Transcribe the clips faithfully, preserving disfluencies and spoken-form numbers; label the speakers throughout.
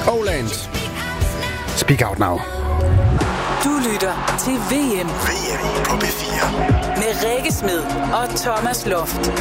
Speaker 1: Poland. Speak Out Now.
Speaker 2: Du lytter til V M.
Speaker 3: V M på B fire.
Speaker 2: Med Rikke Smed og Thomas Loft.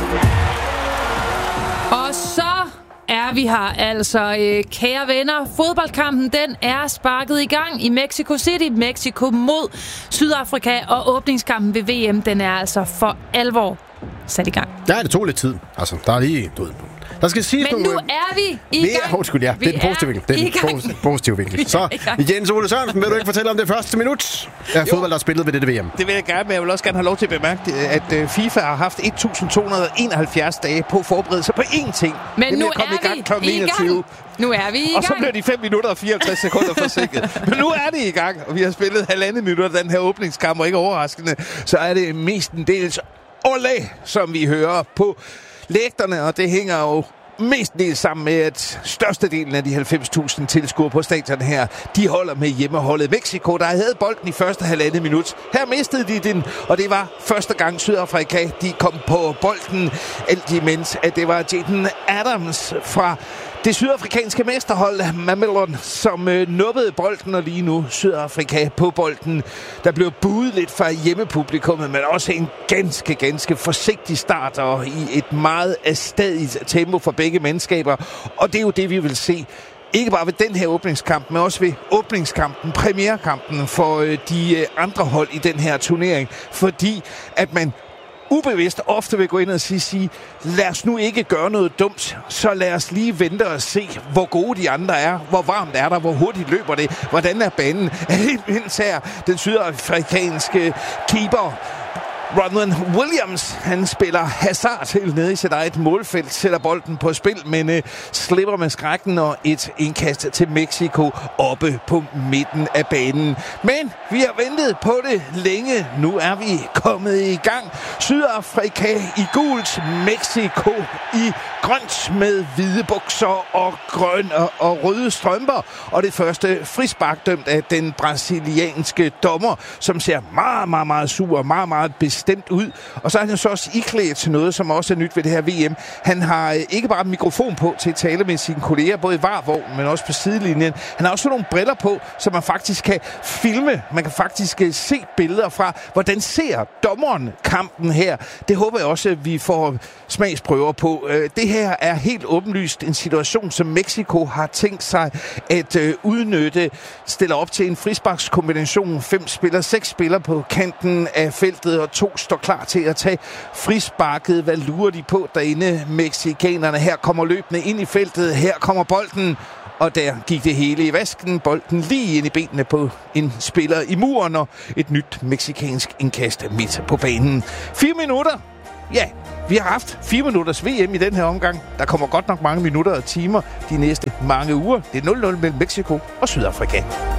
Speaker 4: Og så er vi her altså, øh, kære venner. Fodboldkampen, den er sparket i gang i Mexico City. Mexico mod Sydafrika, og åbningskampen ved V M, den er altså for alvor sat i gang.
Speaker 1: Ja, det tog lidt tid. Altså, der er lige... Du ved, der skal siges
Speaker 4: Men
Speaker 1: nogle...
Speaker 4: nu er vi i
Speaker 1: vi
Speaker 4: gang.
Speaker 1: Er, undskyld, ja. Det er den positive vinkel. Det er den positive vinkel. Så, Jens Ole Sørensen, vil du ikke fortælle om det første minut af fodbold, der er spillet ved dette V M?
Speaker 5: Det vil jeg gerne, men jeg vil også gerne have lov til at bemærke, at FIFA har haft et tusind to hundrede og enoghalvfjerds dage på at forberede sig på én ting.
Speaker 4: Men nu er,
Speaker 5: er
Speaker 4: vi i gang. enogtyve. Nu er vi i gang.
Speaker 5: Og så bliver de fem minutter og fireoghalvtreds sekunder forsinket. Men nu er det i gang, og vi har spillet halvandet minutter den her åbningskamp, og ikke overraskende, så er det mestendels Olé, som vi hører på lægterne, og det hænger jo mestendels sammen med, at størstedelen af de halvfems tusind tilskuere på stadion her, de holder med hjemmeholdet Mexico, der havde bolden i første halvandet minut. Her mistede de den, og det var første gang Sydafrika, de kom på bolden, alt imens at det var Jaden Adams fra det sydafrikanske mesterhold Mamelon, som øh, nubbede bolden, og lige nu Sydafrika på bolden. Der blev buet lidt fra hjemmepublikummet, men også en ganske, ganske forsigtig start, og i et meget afstadigt tempo for begge mandskaber. Og det er jo det, vi vil se. Ikke bare ved den her åbningskamp, men også ved åbningskampen, premierkampen for øh, de øh, andre hold i den her turnering. Fordi at man ubevidst ofte vil gå ind og sige, sige, lad os nu ikke gøre noget dumt, så lad os lige vente og se, hvor gode de andre er, hvor varmt er der, hvor hurtigt løber det, hvordan er banen. Helt mindst her, den sydafrikanske keeper Ronwen Williams, han spiller Hazard helt nede i sit eget målfelt, sætter bolden på spil, men øh, slipper med skrækken, og et indkast til Mexico oppe på midten af banen. Men vi har ventet på det længe. Nu er vi kommet i gang. Sydafrika i gult, Mexico i grønt med hvide bukser og grønne og, og røde strømper. Og det første frispark dømt af den brasilianske dommer, som ser meget, meget, meget sur og meget, meget bestemt ud. Og så er han så også iklædt til noget, som også er nyt ved det her V M. Han har ikke bare en mikrofon på til at tale med sine kolleger, både i varvognen, men også på sidelinjen. Han har også nogle briller på, så man faktisk kan filme. Man kan faktisk se billeder fra, hvordan ser dommeren kampen her. Det håber jeg også, at vi får smagsprøver på. Det her er helt åbenlyst en situation, som Mexico har tænkt sig at udnytte. Stiller op til en frisparkskombination. Fem spillere, seks spillere på kanten af feltet, og to står klar til at tage frisparket. Hvad lurer de på derinde, mexikanerne? Her kommer løbende ind i feltet. Her kommer bolden. Og der gik det hele i vasken. Bolden lige ind i benene på en spiller i muren, og et nyt mexikansk indkast midt på banen. Fire minutter. Ja, vi har haft fire minutters V M i den her omgang. Der kommer godt nok mange minutter og timer de næste mange uger. Det er nul nul mellem Mexico og Sydafrika.